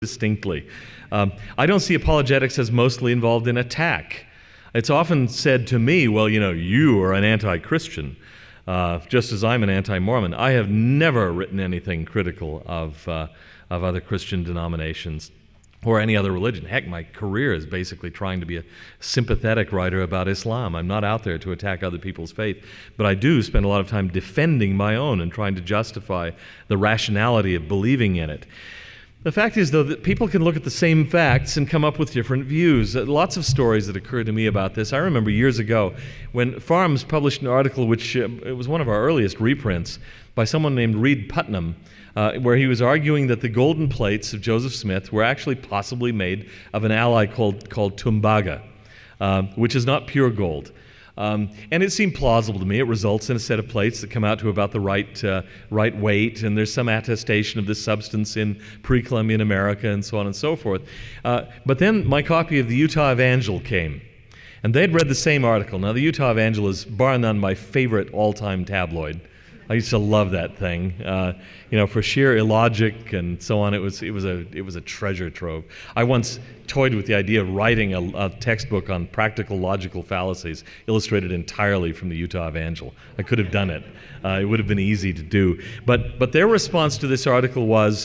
distinctly. I don't see apologetics as mostly involved in attack. It's often said to me, well, you are an anti-Christian, just as I'm an anti-Mormon. I have never written anything critical of other Christian denominations or any other religion. Heck, my career is basically trying to be a sympathetic writer about Islam. I'm not out there to attack other people's faith, but I do spend a lot of time defending my own and trying to justify the rationality of believing in it. The fact is, though, that people can look at the same facts and come up with different views. Lots of stories that occurred to me about this. I remember years ago when Farms published an article, which it was one of our earliest reprints, by someone named Reed Putnam, where he was arguing that the golden plates of Joseph Smith were actually possibly made of an alloy called tumbaga, which is not pure gold. And it seemed plausible to me. It results in a set of plates that come out to about the right weight, and there's some attestation of this substance in pre-Columbian America and so on and so forth. But then my copy of the Utah Evangel came, and they'd read the same article. Now, the Utah Evangel is bar none my favorite all-time tabloid. I used to love that thing, for sheer illogic and so on. It was a treasure trove. I once toyed with the idea of writing a textbook on practical logical fallacies, illustrated entirely from the Utah Evangel. I could have done it. It would have been easy to do. But their response to this article was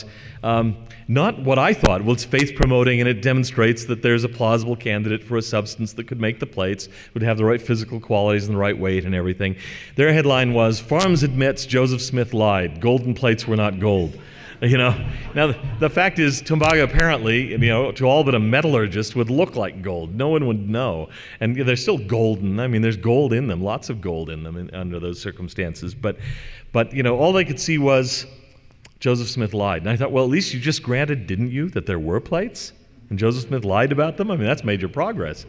not what I thought. Well, it's faith promoting, and it demonstrates that there's a plausible candidate for a substance that could make the plates, would have the right physical qualities and the right weight and everything. Their headline was, "Farms admits Joseph Smith lied. Golden plates were not gold." Now the fact is, tumbaga apparently, to all but a metallurgist, would look like gold. No one would know, and they're still golden. I mean, there's gold in them, lots of gold in them under those circumstances. But all they could see was Joseph Smith lied. And I thought, well, at least you just granted, didn't you, that there were plates, and Joseph Smith lied about them? I mean, that's major progress.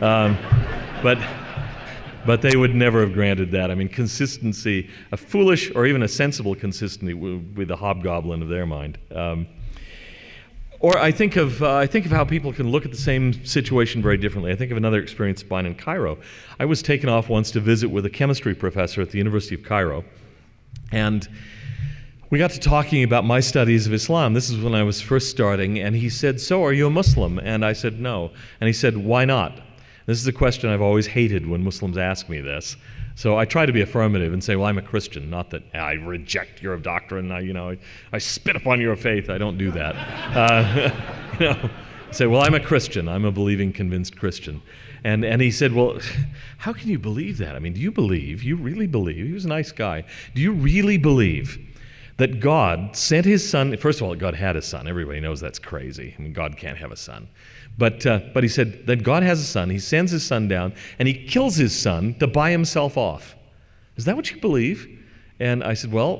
But they would never have granted that. I mean, consistency, a foolish or even a sensible consistency would be the hobgoblin of their mind. Or I think of how people can look at the same situation very differently. I think of another experience of mine in Cairo. I was taken off once to visit with a chemistry professor at the University of Cairo, and we got to talking about my studies of Islam. This is when I was first starting, and he said, "So, are you a Muslim?" And I said, "No." And he said, "Why not?" This is a question I've always hated when Muslims ask me this. So I try to be affirmative and say, well, I'm a Christian, not that I reject your doctrine, I spit upon your faith. I don't do that. Say, well, I'm a Christian. I'm a believing, convinced Christian. And he said, well, how can you believe that? I mean, you really believe, he was a nice guy, do you really believe that God sent his son? First of all, God had a son. Everybody knows that's crazy. I mean, God can't have a son. But he said that God has a son, he sends his son down, and he kills his son to buy himself off. Is that what you believe? And I said, well,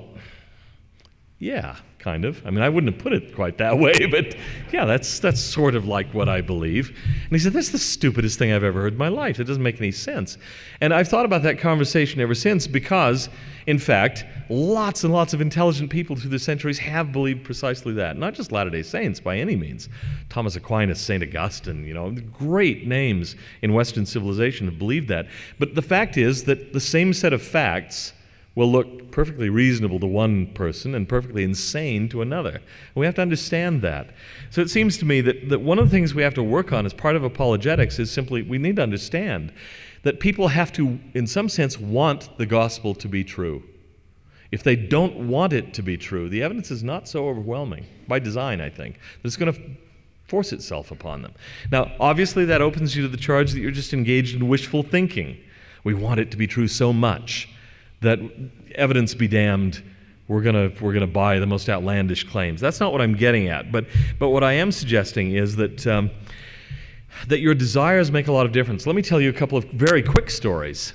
yeah, kind of. I mean, I wouldn't have put it quite that way, but yeah, that's sort of like what I believe. And he said, that's the stupidest thing I've ever heard in my life. It doesn't make any sense. And I've thought about that conversation ever since because, in fact, lots and lots of intelligent people through the centuries have believed precisely that. Not just Latter-day Saints by any means. Thomas Aquinas, St. Augustine, great names in Western civilization have believed that. But the fact is that the same set of facts will look perfectly reasonable to one person and perfectly insane to another. And we have to understand that. So it seems to me that one of the things we have to work on as part of apologetics is simply we need to understand that people have to, in some sense, want the gospel to be true. If they don't want it to be true, the evidence is not so overwhelming, by design, I think, that it's going to force itself upon them. Now, obviously, that opens you to the charge that you're just engaged in wishful thinking. We want it to be true so much that evidence be damned, we're gonna buy the most outlandish claims. That's not what I'm getting at. But what I am suggesting is that that your desires make a lot of difference. Let me tell you a couple of very quick stories.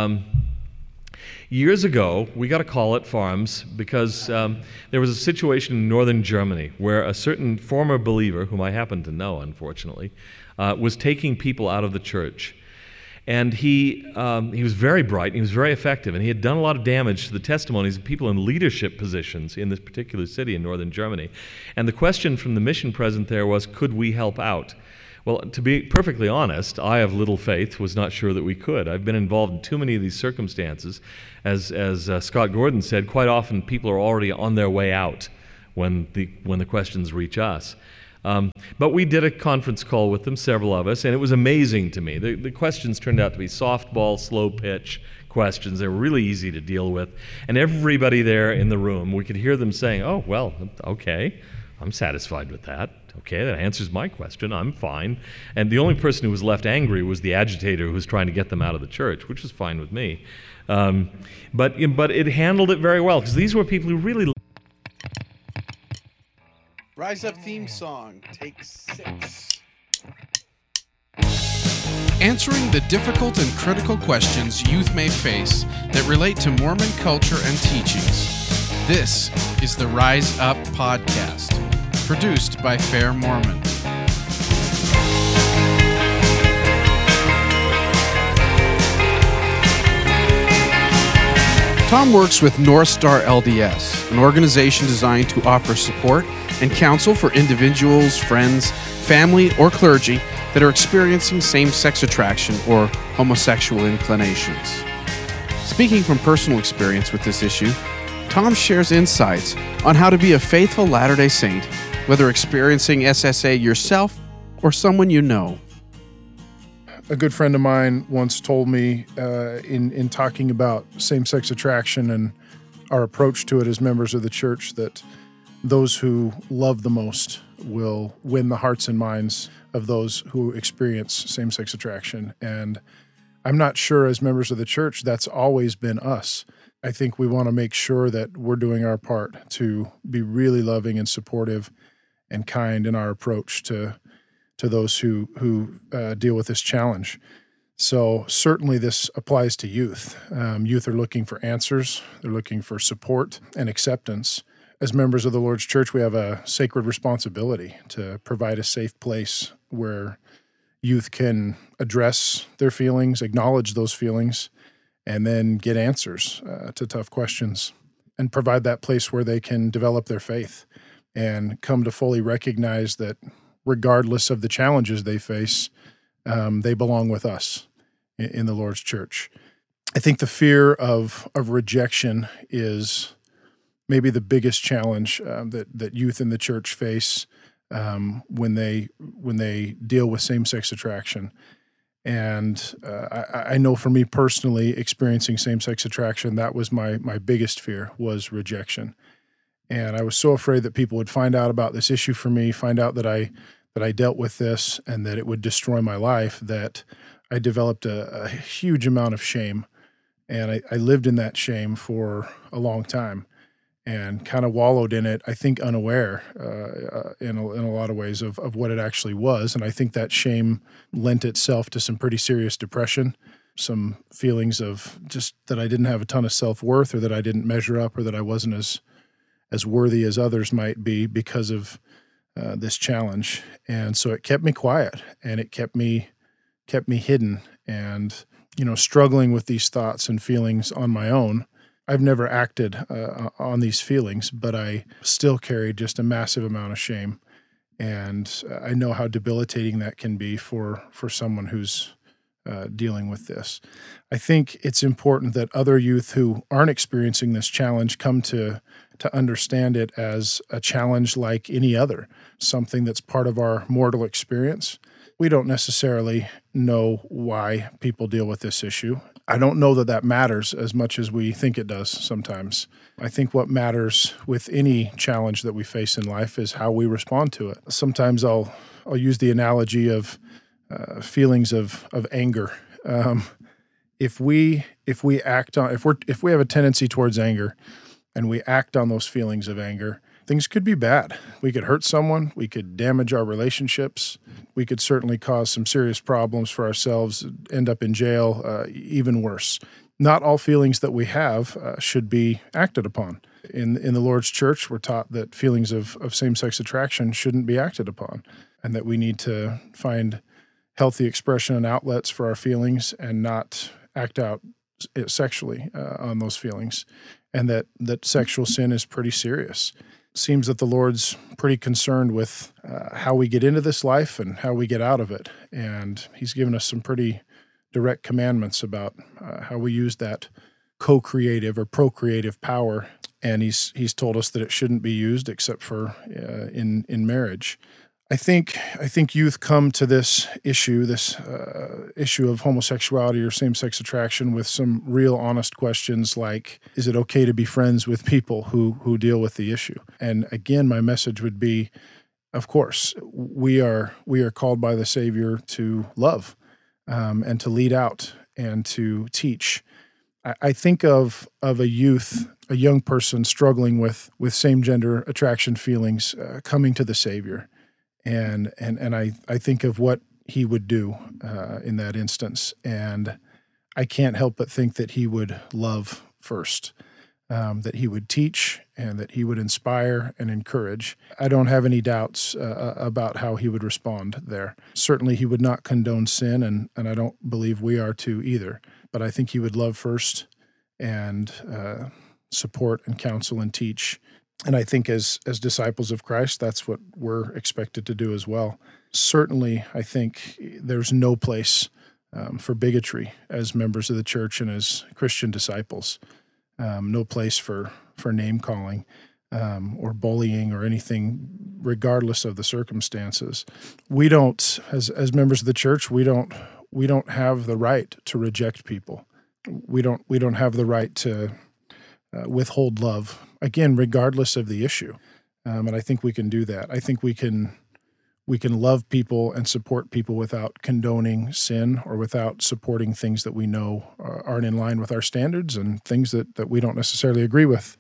Years ago, we got a call at Farms because there was a situation in northern Germany where a certain former believer, whom I happen to know, unfortunately, was taking people out of the church. And he was very bright, he was very effective, and he had done a lot of damage to the testimonies of people in leadership positions in this particular city in northern Germany. And the question from the mission president there was, could we help out? Well, to be perfectly honest, I of little faith was not sure that we could. I've been involved in too many of these circumstances. As Scott Gordon said, quite often people are already on their way out when the questions reach us. But we did a conference call with them, several of us, and it was amazing to me. The questions turned out to be softball, slow pitch questions. They were really easy to deal with. And everybody there in the room, we could hear them saying, oh, well, okay, I'm satisfied with that. Okay, that answers my question. I'm fine. And the only person who was left angry was the agitator who was trying to get them out of the church, which was fine with me. But it handled it very well, because these were people who really... Rise Up theme song, take 6. Answering the difficult and critical questions youth may face that relate to Mormon culture and teachings. This is the Rise Up Podcast, produced by Fair Mormon. Tom works with North Star LDS, an organization designed to offer support and counsel for individuals, friends, family, or clergy that are experiencing same-sex attraction or homosexual inclinations. Speaking from personal experience with this issue, Tom shares insights on how to be a faithful Latter-day Saint, whether experiencing SSA yourself or someone you know. A good friend of mine once told me in talking about same-sex attraction and our approach to it as members of the church that those who love the most will win the hearts and minds of those who experience same-sex attraction. And I'm not sure as members of the church that's always been us. I think we want to make sure that we're doing our part to be really loving and supportive and kind in our approach to those who deal with this challenge. So certainly this applies to youth. Youth are looking for answers. They're looking for support and acceptance. As members of the Lord's Church, we have a sacred responsibility to provide a safe place where youth can address their feelings, acknowledge those feelings, and then get answers to tough questions, and provide that place where they can develop their faith and come to fully recognize that regardless of the challenges they face, they belong with us in the Lord's Church. I think the fear of rejection is maybe the biggest challenge that youth in the church face when they deal with same-sex attraction. And I know for me personally, experiencing same-sex attraction, that was my biggest fear, was rejection. And I was so afraid that people would find out about this issue for me, find out that I dealt with this and that it would destroy my life, that I developed a huge amount of shame. And I lived in that shame for a long time and kind of wallowed in it, I think unaware in a lot of ways of what it actually was. And I think that shame lent itself to some pretty serious depression, some feelings of just that I didn't have a ton of self-worth, or that I didn't measure up, or that I wasn't as worthy as others might be because of this challenge. And so it kept me quiet, and it kept me hidden, and struggling with these thoughts and feelings on my own. I've never acted on these feelings, but I still carried just a massive amount of shame. And I know how debilitating that can be for someone who's dealing with this. I think it's important that other youth who aren't experiencing this challenge come to understand it as a challenge like any other, something that's part of our mortal experience. We don't necessarily know why people deal with this issue. I don't know that matters as much as we think it does sometimes. I think what matters with any challenge that we face in life is how we respond to it. Sometimes I'll use the analogy of feelings of anger. If we have a tendency towards anger, and we act on those feelings of anger, things could be bad. We could hurt someone. We could damage our relationships. We could certainly cause some serious problems for ourselves, end up in jail, even worse. Not all feelings that we have should be acted upon. In the Lord's Church, we're taught that feelings of same-sex attraction shouldn't be acted upon, and that we need to find healthy expression and outlets for our feelings and not act out sexually on those feelings, and that sexual sin is pretty serious. It seems that the Lord's pretty concerned with how we get into this life and how we get out of it, and He's given us some pretty direct commandments about how we use that co-creative or procreative power, and He's told us that it shouldn't be used except for in marriage. I think youth come to this issue of homosexuality or same-sex attraction with some real honest questions like, is it okay to be friends with people who deal with the issue? And again, my message would be, of course, we are called by the Savior to love and to lead out and to teach. I think of a young person struggling with same-gender attraction feelings coming to the Savior. And I think of what he would do in that instance, and I can't help but think that he would love first, that he would teach, and that he would inspire and encourage. I don't have any doubts about how he would respond there. Certainly he would not condone sin, and I don't believe we are to either, but I think he would love first and support and counsel and teach. And I think as disciples of Christ, that's what we're expected to do as well. Certainly, I think there's no place for bigotry as members of the church and as Christian disciples. No place for name-calling or bullying or anything, regardless of the circumstances. We don't, as members of the church, we don't have the right to reject people. We don't have the right to withhold love. Again, regardless of the issue. And I think we can do that. I think we can love people and support people without condoning sin or without supporting things that we know aren't in line with our standards and things that we don't necessarily agree with.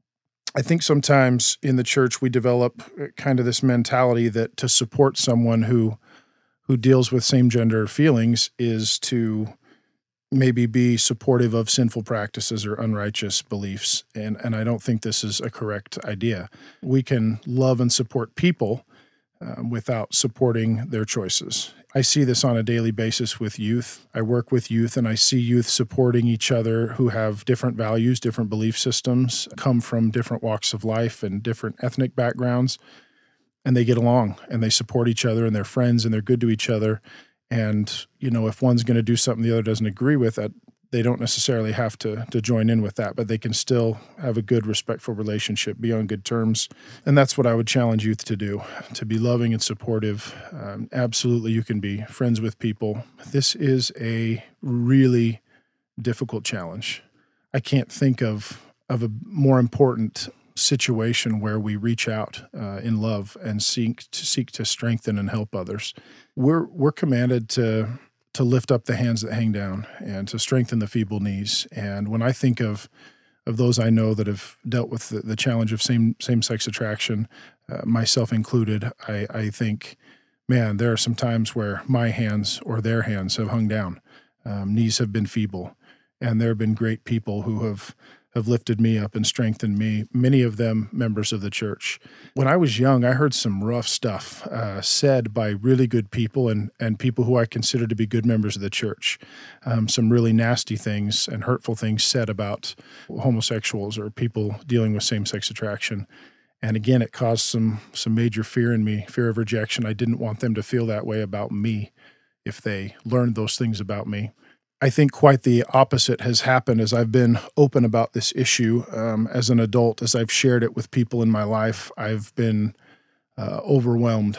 I think sometimes in the church we develop kind of this mentality that to support someone who deals with same-gender feelings is to maybe be supportive of sinful practices or unrighteous beliefs. And I don't think this is a correct idea. We can love and support people without supporting their choices. I see this on a daily basis with youth. I work with youth and I see youth supporting each other who have different values, different belief systems, come from different walks of life and different ethnic backgrounds. And they get along and they support each other and they're friends and they're good to each other. And, if one's going to do something the other doesn't agree with, that they don't necessarily have to join in with that, but they can still have a good, respectful relationship, be on good terms. And that's what I would challenge youth to do, to be loving and supportive. Absolutely, you can be friends with people. This is a really difficult challenge. I can't think of a more important situation where we reach out in love and seek to strengthen and help others. We're commanded to lift up the hands that hang down and to strengthen the feeble knees. And when I think of those I know that have dealt with the challenge of same-sex attraction, myself included, I think, man, there are some times where my hands or their hands have hung down. Knees have been feeble, and there have been great people who have lifted me up and strengthened me, many of them members of the church. When I was young, I heard some rough stuff said by really good people and people who I consider to be good members of the church. Some really nasty things and hurtful things said about homosexuals or people dealing with same-sex attraction. And again, it caused some major fear in me, fear of rejection. I didn't want them to feel that way about me if they learned those things about me. I think quite the opposite has happened as I've been open about this issue as an adult. As I've shared it with people in my life, I've been overwhelmed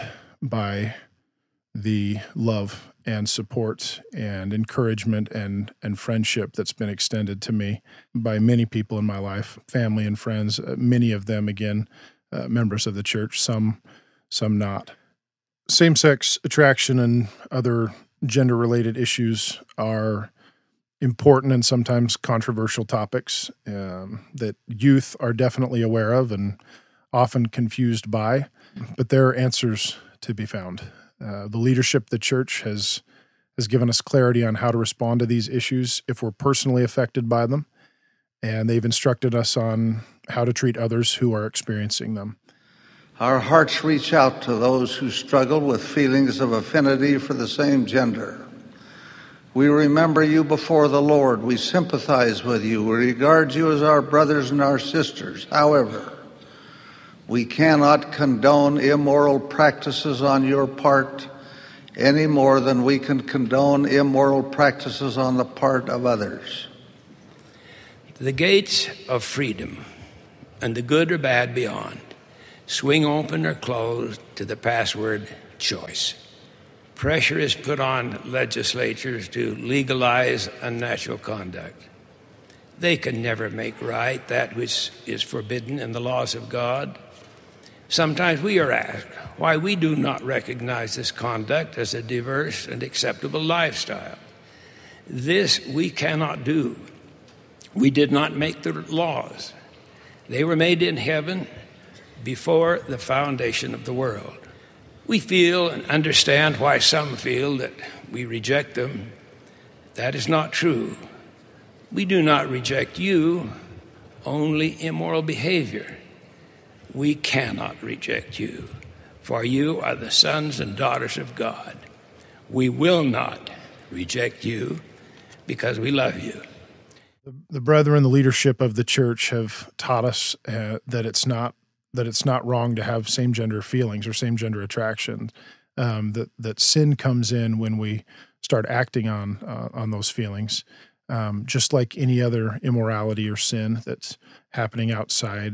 by the love and support and encouragement and friendship that's been extended to me by many people in my life, family and friends, many of them, again, members of the church, some not. Same-sex attraction and other gender-related issues are important and sometimes controversial topics that youth are definitely aware of and often confused by, but there are answers to be found. The leadership of the church has given us clarity on how to respond to these issues if we're personally affected by them, and they've instructed us on how to treat others who are experiencing them. Our hearts reach out to those who struggle with feelings of affinity for the same gender. We remember you before the Lord. We sympathize with you. We regard you as our brothers and our sisters. However, we cannot condone immoral practices on your part any more than we can condone immoral practices on the part of others. The gates of freedom and the good or bad beyond swing open or closed to the password choice. Pressure is put on legislatures to legalize unnatural conduct. They can never make right that which is forbidden in the laws of God. Sometimes we are asked why we do not recognize this conduct as a diverse and acceptable lifestyle. This we cannot do. We did not make the laws. They were made in heaven before the foundation of the world. We feel and understand why some feel that we reject them. That is not true. We do not reject you, only immoral behavior. We cannot reject you, for you are the sons and daughters of God. We will not reject you because we love you. The brethren, the leadership of the church have taught us that it's not wrong to have same-gender feelings or same-gender attraction. That sin comes in when we start acting on those feelings, just like any other immorality or sin that's happening outside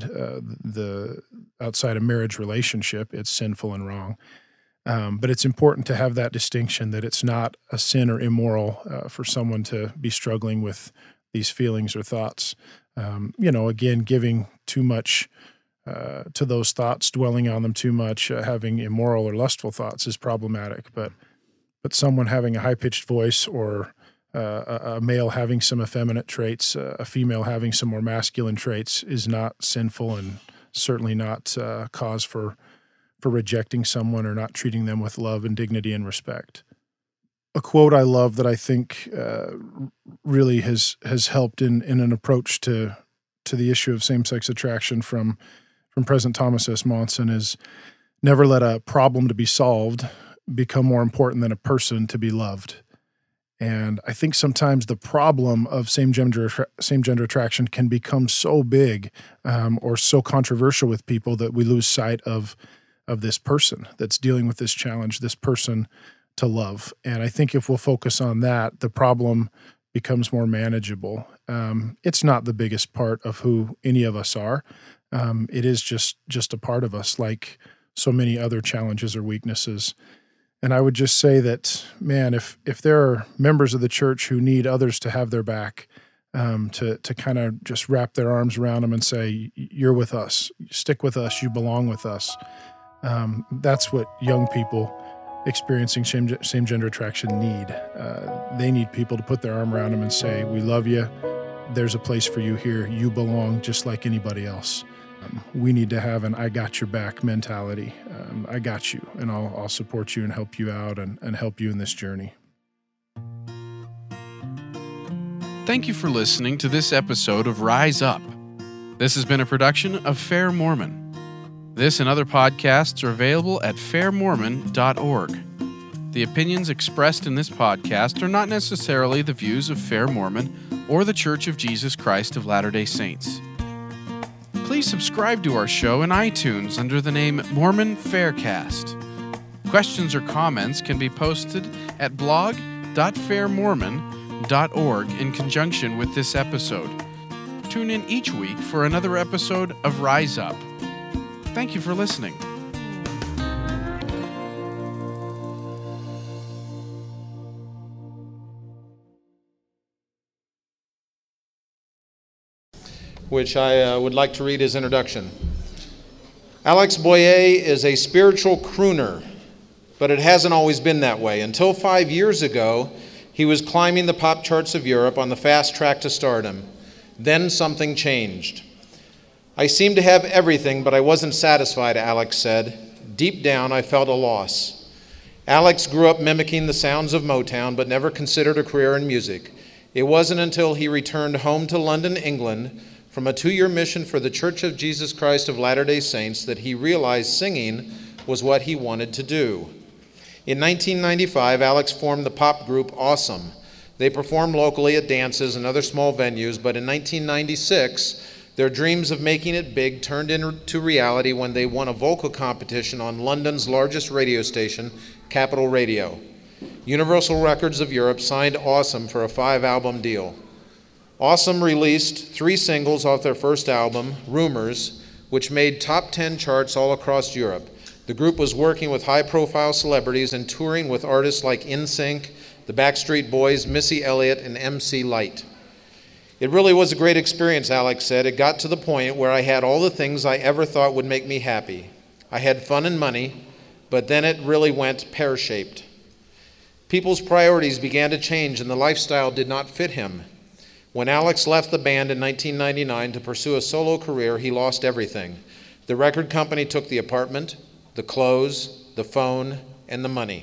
a marriage relationship. It's sinful and wrong. But it's important to have that distinction that it's not a sin or immoral for someone to be struggling with these feelings or thoughts. Again, giving too much to those thoughts, dwelling on them too much, having immoral or lustful thoughts is problematic. But someone having a high-pitched voice, or a male having some effeminate traits, a female having some more masculine traits, is not sinful and certainly not cause for rejecting someone or not treating them with love and dignity and respect. A quote I love that I think really has helped in an approach to the issue of same-sex attraction from President Thomas S. Monson is, never let a problem to be solved become more important than a person to be loved. And I think sometimes the problem of same-gender attraction can become so big or so controversial with people that we lose sight of this person that's dealing with this challenge, this person to love. And I think if we'll focus on that, the problem becomes more manageable. It's not the biggest part of who any of us are. It is just a part of us, like so many other challenges or weaknesses. And I would just say that, man, if there are members of the church who need others to have their back, to kind of just wrap their arms around them and say, you're with us, stick with us, you belong with us. That's what young people experiencing same-gender attraction need. They need people to put their arm around them and say, we love you, there's a place for you here, you belong just like anybody else. We need to have an I got your back mentality. I got you, and I'll support you and help you out and help you in this journey. Thank you for listening to this episode of Rise Up. This has been a production of Fair Mormon. This and other podcasts are available at fairmormon.org. The opinions expressed in this podcast are not necessarily the views of Fair Mormon or the Church of Jesus Christ of Latter-day Saints. Please subscribe to our show in iTunes under the name Mormon Faircast. Questions or comments can be posted at blog.fairmormon.org in conjunction with this episode. Tune in each week for another episode of Rise Up. Thank you for listening. Which I would like to read his introduction. Alex Boyer is a spiritual crooner, but it hasn't always been that way. Until 5 years ago, he was climbing the pop charts of Europe on the fast track to stardom. Then something changed. I seemed to have everything, but I wasn't satisfied, Alex said. Deep down, I felt a loss. Alex grew up mimicking the sounds of Motown, but never considered a career in music. It wasn't until he returned home to London, England, from a 2-year mission for the Church of Jesus Christ of Latter-day Saints that he realized singing was what he wanted to do. In 1995, Alex formed the pop group Awesome. They performed locally at dances and other small venues, but in 1996, their dreams of making it big turned into reality when they won a vocal competition on London's largest radio station, Capital Radio. Universal Records of Europe signed Awesome for a 5-album deal. Awesome released 3 singles off their first album, Rumors, which made top 10 charts all across Europe. The group was working with high-profile celebrities and touring with artists like NSYNC, the Backstreet Boys, Missy Elliott, and MC Lyte. It really was a great experience, Alex said. It got to the point where I had all the things I ever thought would make me happy. I had fun and money, but then it really went pear-shaped. People's priorities began to change and the lifestyle did not fit him. When Alex left the band in 1999 to pursue a solo career, he lost everything. The record company took the apartment, the clothes, the phone, and the money.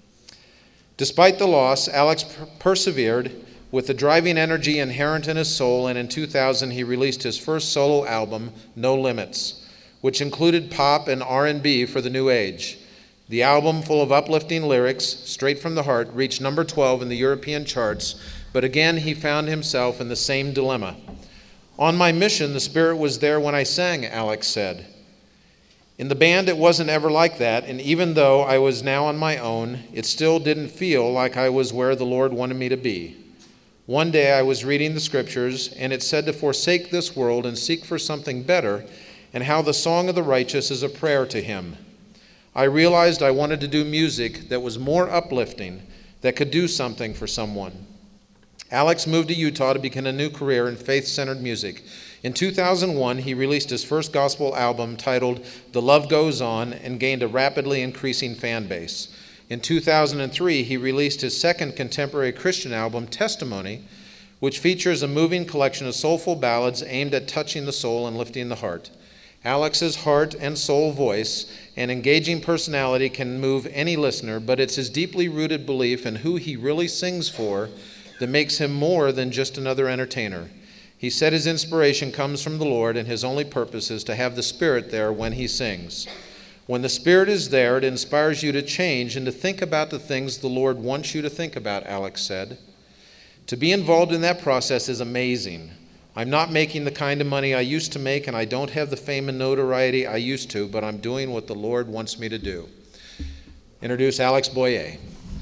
Despite the loss, Alex persevered with the driving energy inherent in his soul, and in 2000 he released his first solo album, No Limits, which included pop and R&B for the new age. The album, full of uplifting lyrics, straight from the heart, reached number 12 in the European charts, but again he found himself in the same dilemma. On my mission, the Spirit was there when I sang, Alex said. In the band, it wasn't ever like that, and even though I was now on my own, it still didn't feel like I was where the Lord wanted me to be. One day I was reading the scriptures, and it said to forsake this world and seek for something better, and how the song of the righteous is a prayer to him. I realized I wanted to do music that was more uplifting, that could do something for someone. Alex moved to Utah to begin a new career in faith-centered music. In 2001, he released his first gospel album titled The Love Goes On and gained a rapidly increasing fan base. In 2003, he released his second contemporary Christian album, Testimony, which features a moving collection of soulful ballads aimed at touching the soul and lifting the heart. Alex's heart and soul voice and engaging personality can move any listener, but it's his deeply rooted belief in who he really sings for that makes him more than just another entertainer. He said his inspiration comes from the Lord, and his only purpose is to have the Spirit there when he sings. When the Spirit is there, it inspires you to change and to think about the things the Lord wants you to think about, Alex said. To be involved in that process is amazing. I'm not making the kind of money I used to make, and I don't have the fame and notoriety I used to, but I'm doing what the Lord wants me to do. Introduce Alex Boyer.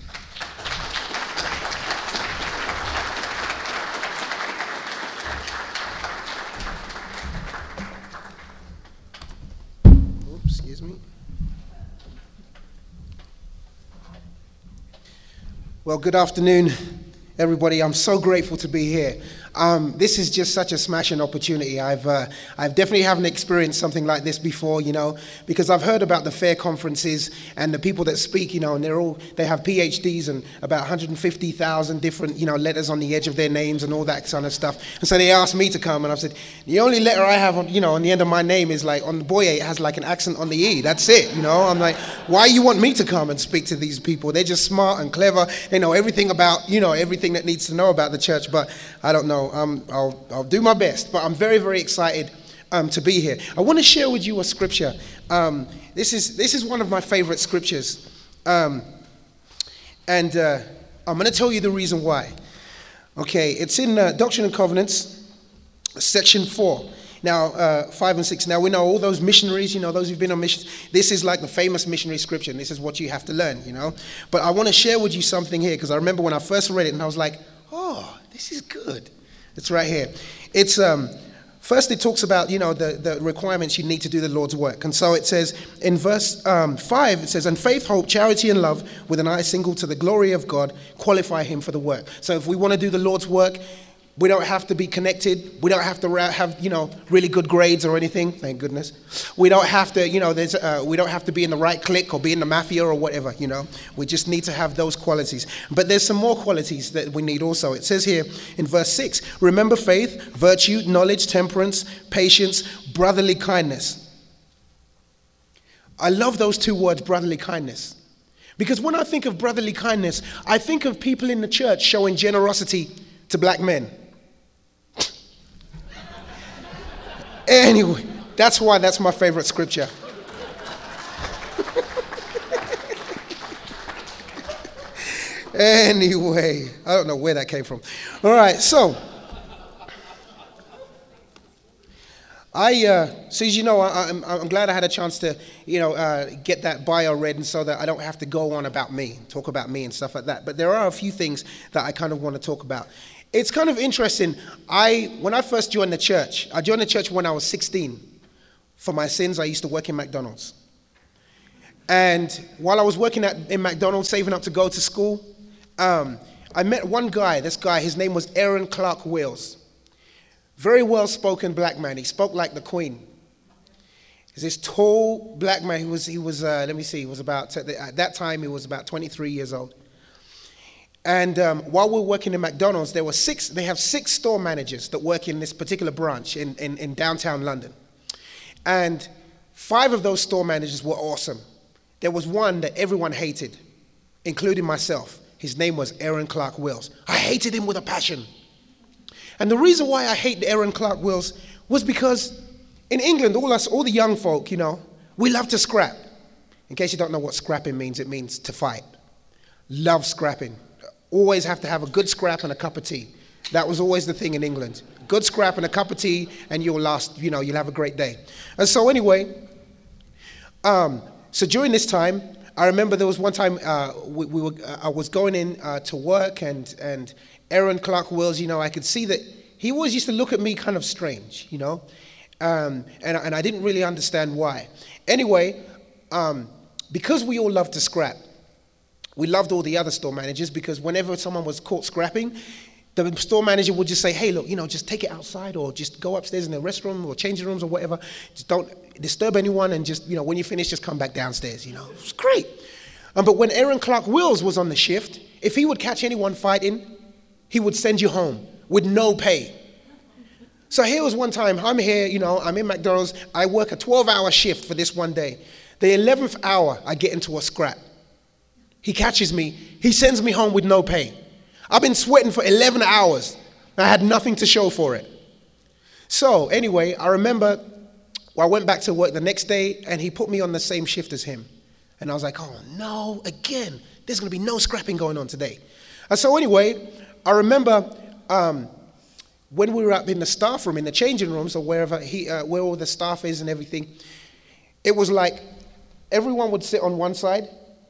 Excuse me. Well, good afternoon, everybody. I'm so grateful to be here. This is just such a smashing opportunity. I've definitely haven't experienced something like this before, because I've heard about the fair conferences and the people that speak, and they have PhDs and about 150,000 different, letters on the edge of their names and all that kind of stuff. And so they asked me to come, and I've said, the only letter I have on, on the end of my name is like on the Boyer, it has like an accent on the E. That's it, I'm like, why you want me to come and speak to these people? They're just smart and clever. They know everything about, everything that needs to know about the church, but I don't know. I'll do my best, but I'm very, very excited to be here. I want to share with you a scripture. This is one of my favorite scriptures, and I'm going to tell you the reason why. Okay, it's in Doctrine and Covenants, section 4. Now, 5 and 6. Now, we know all those missionaries, those who've been on missions. This is like the famous missionary scripture, and this is what you have to learn, But I want to share with you something here, because I remember when I first read it, and I was like, oh, this is good. It's right here. It's first it talks about, the requirements you need to do the Lord's work. And so it says in verse 5, it says, and faith, hope, charity, and love, with an eye single to the glory of God, qualify him for the work. So if we want to do the Lord's work, we don't have to be connected. We don't have to have, really good grades or anything. Thank goodness. We don't have to, we don't have to be in the right clique or be in the mafia or whatever, We just need to have those qualities. But there's some more qualities that we need also. It says here in verse 6, remember faith, virtue, knowledge, temperance, patience, brotherly kindness. I love those two words, brotherly kindness. Because when I think of brotherly kindness, I think of people in the church showing generosity to black men. Anyway, that's why that's my favorite scripture. Anyway, I don't know where that came from. All right, so I'm glad I had a chance to, get that bio read, and so that I don't have to go on about me, talk about me and stuff like that. But there are a few things that I kind of want to talk about. It's kind of interesting. When I first joined the church, I joined the church when I was 16. for my sins, I used to work in McDonald's. And while I was working in McDonald's, saving up to go to school, I met one guy. This guy, his name was Aaron Clark Wills. Very well-spoken black man. He spoke like the Queen. He's this tall black man. He was let me see, he was about, at that time, he was about 23 years old. And while we were working in McDonald's, they have 6 store managers that work in this particular branch in downtown London. And 5 of those store managers were awesome. There was one that everyone hated, including myself. His name was Aaron Clark Wills. I hated him with a passion. And the reason why I hate Aaron Clark Wills was because in England, all the young folk, we love to scrap. In case you don't know what scrapping means, it means to fight. Love scrapping. Always have to have a good scrap and a cup of tea. That was always the thing in England. Good scrap and a cup of tea, and you'll last, you'll have a great day. And so anyway, so during this time, I remember there was one time I was going in to work, and Aaron Clark Wills, I could see that he always used to look at me kind of strange, and I didn't really understand why. Anyway, because we all loved to scrap, we loved all the other store managers, because whenever someone was caught scrapping, the store manager would just say, hey, look, just take it outside, or just go upstairs in the restroom or changing rooms or whatever. Just don't disturb anyone, and just, when you finish, just come back downstairs, It was great. But when Aaron Clark Wills was on the shift, if he would catch anyone fighting, he would send you home with no pay. So here was one time, I'm here, I'm in McDonald's, I work a 12-hour shift for this one day. The 11th hour, I get into a scrap. He catches me, he sends me home with no pay. I've been sweating for 11 hours. I had nothing to show for it. So anyway, I remember I went back to work the next day, and he put me on the same shift as him. And I was like, oh no, again, there's going to be no scrapping going on today. And so anyway, I remember when we were up in the staff room, in the changing rooms, or wherever where all the staff is and everything, it was like everyone would sit on one side,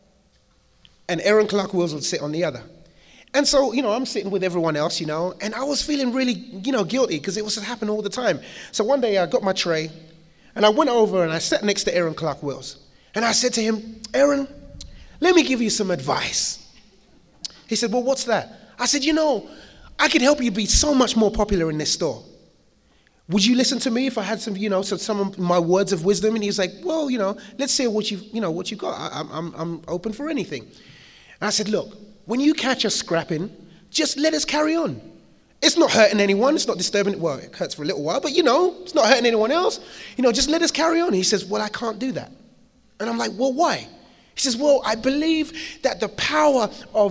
and Aaron Clark Wills would sit on the other. And so, I'm sitting with everyone else, and I was feeling really, guilty, because it was happening all the time. So one day I got my tray, and I went over and I sat next to Aaron Clark Wills. And I said to him, Aaron, let me give you some advice. He said, well, what's that? I said, I could help you be so much more popular in this store. Would you listen to me if I had some, some of my words of wisdom? And he was like, well, let's see what you got. I'm open for anything. And I said, look, when you catch us scrapping, just let us carry on. It's not hurting anyone. It's not disturbing. Well, it hurts for a little while, but it's not hurting anyone else. Just let us carry on. He says, well, I can't do that. And I'm like, well, why? He says, well, I believe that the power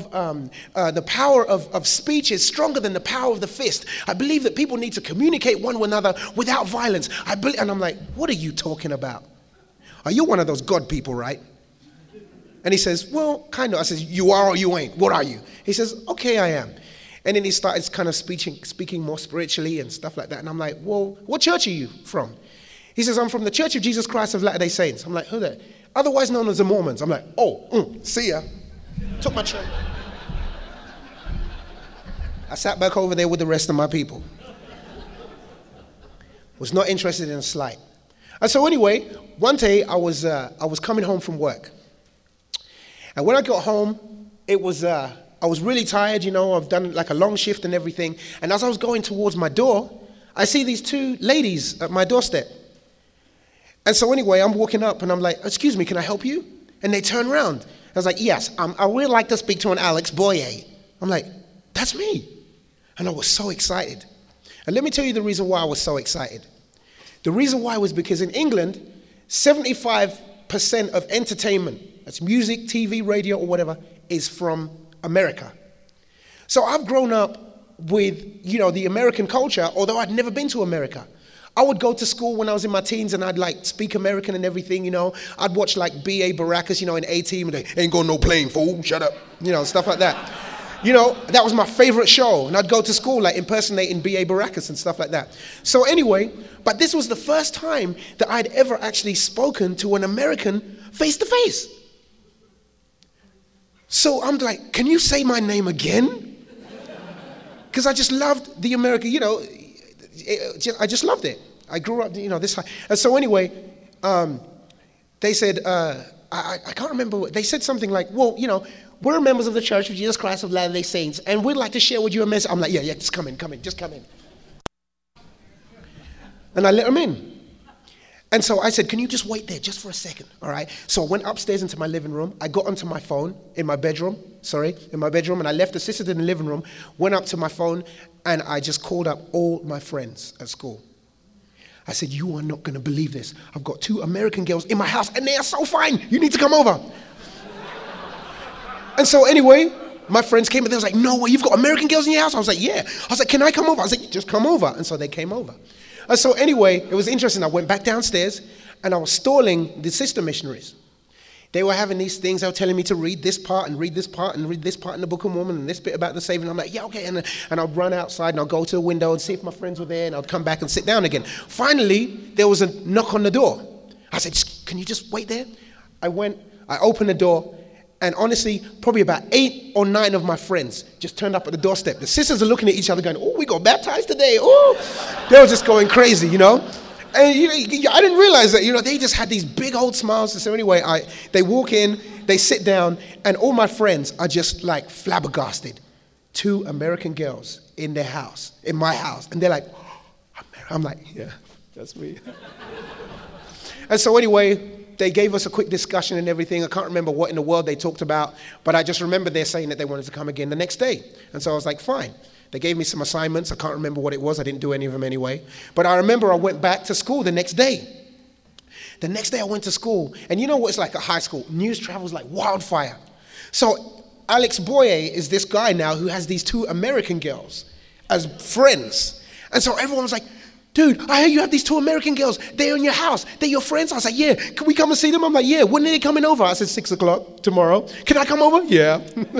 of speech is stronger than the power of the fist. I believe that people need to communicate one with another without violence. And I'm like, what are you talking about? Are you one of those God people, right? And he says, well, kind of. I says, you are or you ain't? What are you? He says, okay, I am. And then he started kind of speaking more spiritually and stuff like that. And I'm like, well, what church are you from? He says, I'm from the Church of Jesus Christ of Latter-day Saints. I'm like, who that? Otherwise known as the Mormons. I'm like, see ya. Took my tray. I sat back over there with the rest of my people. Was not interested in a slight. And so anyway, one day I was coming home from work. And when I got home, I was really tired, I've done like a long shift and everything. And as I was going towards my door, I see these 2 ladies at my doorstep. And so anyway, I'm walking up and I'm like, excuse me, can I help you? And they turn around. I was like, yes, I would like to speak to an Alex Boyer. I'm like, that's me. And I was so excited. And let me tell you the reason why I was so excited. The reason why was because in England, 75% of entertainment, that's music, TV, radio, or whatever, is from America. So I've grown up with, the American culture, although I'd never been to America. I would go to school when I was in my teens and I'd speak American and everything, I'd watch B.A. Baracus, in A-Team, and they ain't going no plane, fool, shut up, stuff like that. That was my favorite show. And I'd go to school impersonating B.A. Baracus and stuff like that. So anyway, but this was the first time that I'd ever actually spoken to an American face to face. So I'm like, can you say my name again? Because I just loved the American, I just loved it. I grew up, this high. And so anyway, they said, I can't remember, they said something like, well, we're members of the Church of Jesus Christ of Latter-day Saints, and we'd like to share with you a message. I'm like, yeah, just come in. And I let them in. And so I said, can you just wait there just for a second, all right? So I went upstairs into my living room. I got onto my phone in my bedroom, and I left the sisters in the living room, went up to my phone, and I just called up all my friends at school. I said, you are not going to believe this. I've got 2 American girls in my house, and they are so fine. You need to come over. And so anyway, my friends came, and they was like, no way, you've got American girls in your house? I was like, yeah. I was like, can I come over? I was like, just come over. And so they came over. And so anyway, it was interesting. I went back downstairs, and I was stalling the sister missionaries. They were having these things. They were telling me to read this part and read this part and read this part in the Book of Mormon and this bit about the Savior. And I'm like, yeah, okay. And I'd run outside and I'd go to the window and see if my friends were there, and I'd come back and sit down again. Finally, there was a knock on the door. I said, can you just wait there? I opened the door, and honestly, probably about 8 or 9 of my friends just turned up at the doorstep. The sisters are looking at each other going, oh, we got baptized today. Oh, they were just going crazy, And I didn't realize that, they just had these big old smiles. So anyway, they walk in, they sit down, and all my friends are just like flabbergasted. 2 American girls in their house, in my house. And they're like, oh, I'm like, yeah, that's me. And so anyway, they gave us a quick discussion and everything. I can't remember what in the world they talked about, but I just remember they're saying that they wanted to come again the next day. And so I was like, fine. They gave me some assignments. I can't remember what it was. I didn't do any of them anyway. But I remember I went back to school the next day. The next day I went to school. And you know what it's like at high school? News travels like wildfire. So Alex Boye is this guy now who has these 2 American girls as friends. And so everyone was like, dude, I hear you have these 2 American girls. They're in your house. They're your friends. I was like, yeah. Can we come and see them? I'm like, yeah. When are they coming over? I said, 6 o'clock tomorrow. Can I come over? Yeah.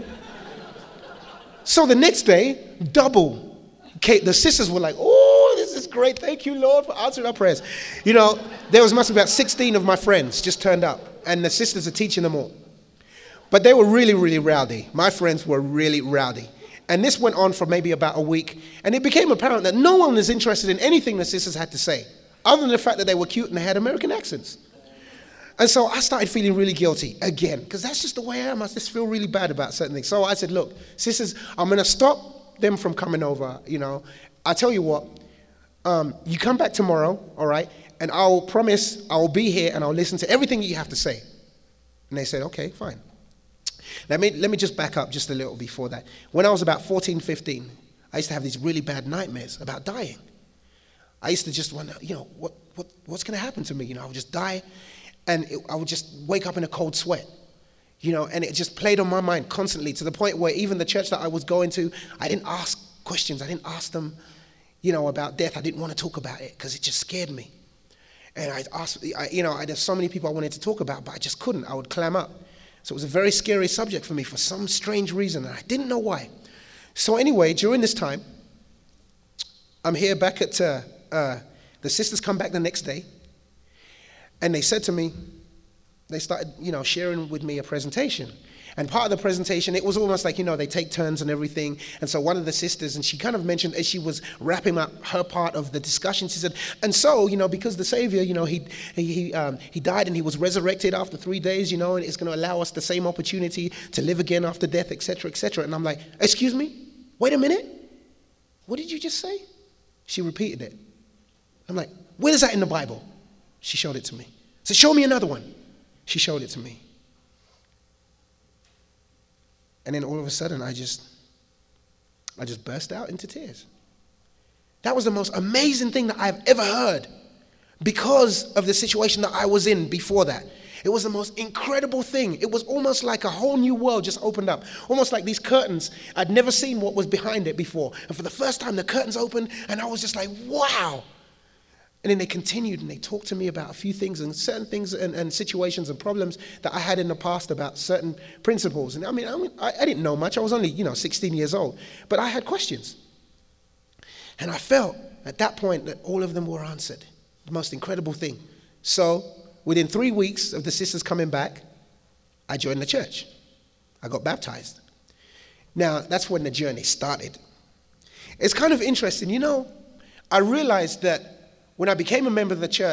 So the next day, double. The sisters were like, oh, this is great. Thank you, Lord, for answering our prayers. There must be about 16 of my friends just turned up, and the sisters are teaching them all. But they were really, really rowdy. My friends were really rowdy. And this went on for maybe about a week, and it became apparent that no one was interested in anything the sisters had to say, other than the fact that they were cute and they had American accents. And so I started feeling really guilty again, because that's just the way I am. I just feel really bad about certain things. So I said, look, sisters, I'm going to stop them from coming over, I tell you what, you come back tomorrow, all right, and I'll promise I'll be here and I'll listen to everything that you have to say. And they said, okay, fine. Let me just back up just a little before that. When I was about 14, 15, I used to have these really bad nightmares about dying. I used to just wonder, what's going to happen to me? I would just die. And I would just wake up in a cold sweat, and it just played on my mind constantly, to the point where even the church that I was going to, I didn't ask questions. I didn't ask them, about death. I didn't want to talk about it because it just scared me. And there's so many people I wanted to talk about, but I just couldn't. I would clam up. So it was a very scary subject for me for some strange reason, and I didn't know why. So anyway, during this time, I'm here back at, the sisters come back the next day. And they said to me, they started, sharing with me a presentation. And part of the presentation, it was almost like, they take turns and everything. And so one of the sisters, and she kind of mentioned as she was wrapping up her part of the discussion, she said, and so, because the Savior, he died and he was resurrected after 3 days, and it's going to allow us the same opportunity to live again after death, etc., etc. And I'm like, excuse me, wait a minute. What did you just say? She repeated it. I'm like, where is that in the Bible? She showed it to me. I said, show me another one. She showed it to me. And then all of a sudden, I just burst out into tears. That was the most amazing thing that I've ever heard because of the situation that I was in before that. It was the most incredible thing. It was almost like a whole new world just opened up. Almost like these curtains. I'd never seen what was behind it before. And for the first time, the curtains opened, and I was just like, wow. And then they continued and they talked to me about a few things and certain things and situations and problems that I had in the past about certain principles. And I didn't know much. I was only, 16 years old. But I had questions. And I felt at that point that all of them were answered. The most incredible thing. So within 3 weeks of the sisters coming back, I joined the church. I got baptized. Now, that's when the journey started. It's kind of interesting. I realized that when I became a member of the church,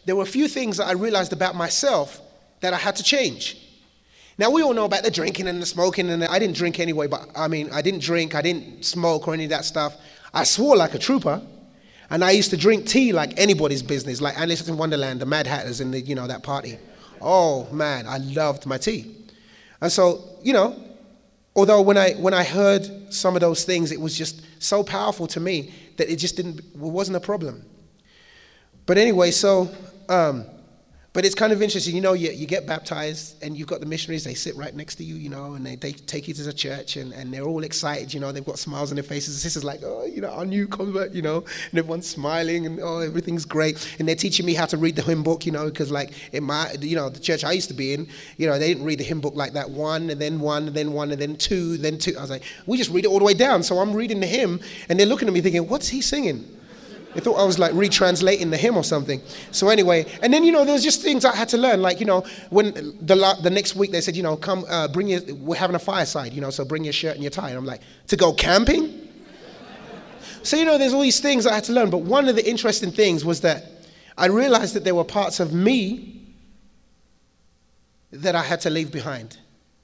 there were a few things that I realized about myself that I had to change. Now, we all know about the drinking and the smoking, and I didn't drink anyway, but I didn't drink, I didn't smoke or any of that stuff. I swore like a trooper, and I used to drink tea like anybody's business, like Alice in Wonderland, the Mad Hatters, and that party. Oh man, I loved my tea. And so, although when I heard some of those things, it was just so powerful to me that it wasn't a problem. But anyway, but it's kind of interesting, you get baptized and you've got the missionaries, they sit right next to you, and they take you to the church and they're all excited, they've got smiles on their faces. The sister's like, our new convert, and everyone's smiling and, everything's great. And they're teaching me how to read the hymn book, because like in my, the church I used to be in, they didn't read the hymn book like that, one, and then one, and then one, and then two, then two. I was like, we just read it all the way down. So I'm reading the hymn and they're looking at me thinking, what's he singing? They thought I was like retranslating the hymn or something. So anyway, and then, there was just things I had to learn. Like, when the next week they said, come, we're having a fireside, so bring your shirt and your tie. And I'm like, to go camping? So, there's all these things I had to learn. But one of the interesting things was that I realized that there were parts of me that I had to leave behind.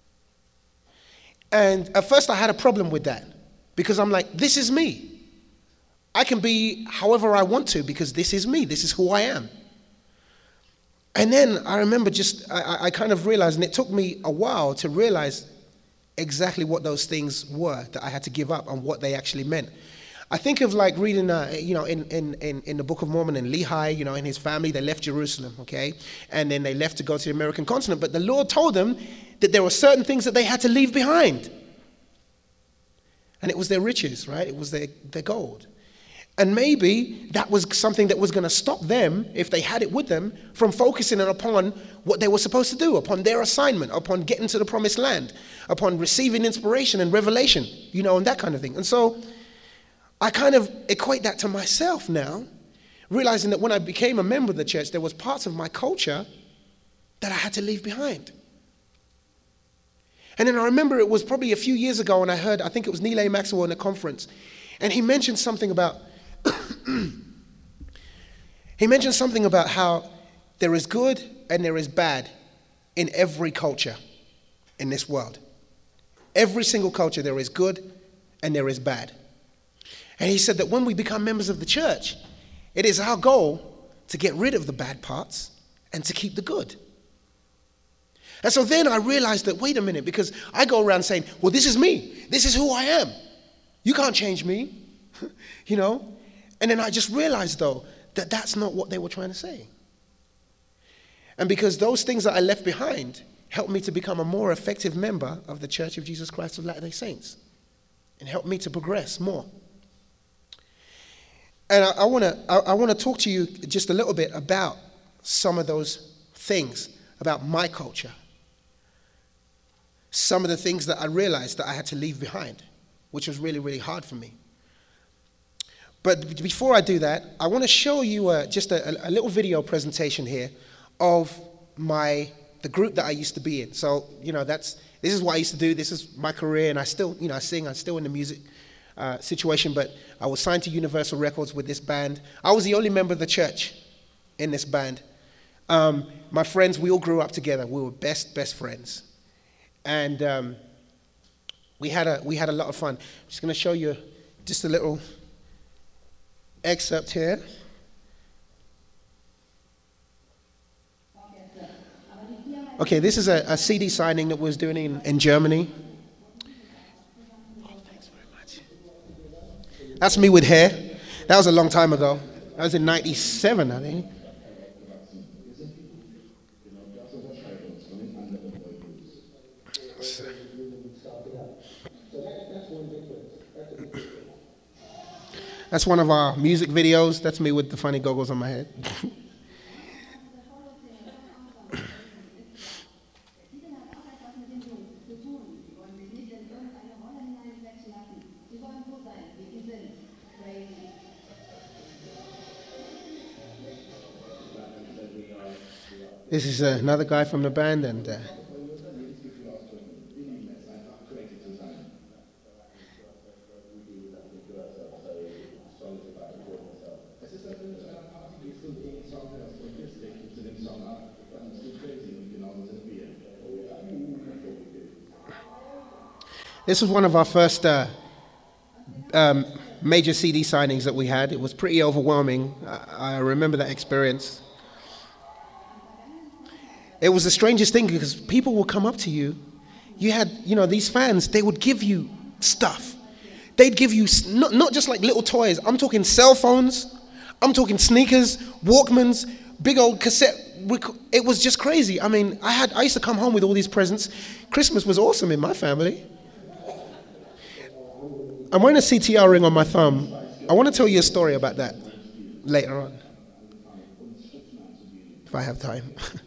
And at first I had a problem with that because I'm like, this is me. I can be however I want to because this is me. This is who I am. And then I remember I kind of realized, and it took me a while to realize exactly what those things were that I had to give up and what they actually meant. I think of like reading, in the Book of Mormon and Lehi, and his family, they left Jerusalem, okay? And then they left to go to the American continent. But the Lord told them that there were certain things that they had to leave behind. And it was their riches, right? It was their gold. And maybe that was something that was going to stop them, if they had it with them, from focusing upon what they were supposed to do, upon their assignment, upon getting to the promised land, upon receiving inspiration and revelation, and that kind of thing. And so I kind of equate that to myself now, realizing that when I became a member of the church, there was parts of my culture that I had to leave behind. And then I remember it was probably a few years ago when I heard, I think it was Neil A. Maxwell in a conference, and he mentioned something about how there is good and there is bad in every culture in this world. Every single culture, there is good and there is bad. And he said that when we become members of the church, it is our goal to get rid of the bad parts and to keep the good. And so then I realized that, wait a minute, because I go around saying, well, this is me. This is who I am. You can't change me, And then I just realized, though, that that's not what they were trying to say. And because those things that I left behind helped me to become a more effective member of the Church of Jesus Christ of Latter-day Saints and helped me to progress more. And I want to talk to you just a little bit about some of those things, about my culture. Some of the things that I realized that I had to leave behind, which was really, really hard for me. But before I do that, I want to show you just a little video presentation here of the group that I used to be in. So, this is what I used to do. This is my career, and I still, I sing. I'm still in the music situation, but I was signed to Universal Records with this band. I was the only member of the church in this band. My friends, we all grew up together. We were best friends, and we had a lot of fun. I'm just going to show you just a little excerpt here. Okay, this is a CD signing that we was doing in Germany. Oh, thanks very much. That's me with hair. That was a long time ago. That was in 97, I think. That's one of our music videos. That's me with the funny goggles on my head. This is another guy from the band, and This was one of our first major CD signings that we had. It was pretty overwhelming. I remember that experience. It was the strangest thing because people would come up to you. You had, these fans, they would give you stuff. They'd give you not just like little toys. I'm talking cell phones. I'm talking sneakers, Walkmans, big old cassette. It was just crazy. I mean, I used to come home with all these presents. Christmas was awesome in my family. I'm wearing a CTR ring on my thumb. I want to tell you a story about that later on, if I have time.